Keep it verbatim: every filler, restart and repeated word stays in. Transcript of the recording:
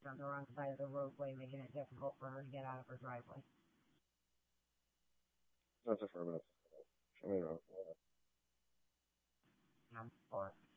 on the wrong side of the roadway, making it difficult for her to get out of her driveway. That's affirmative. Show me around. I'm for it.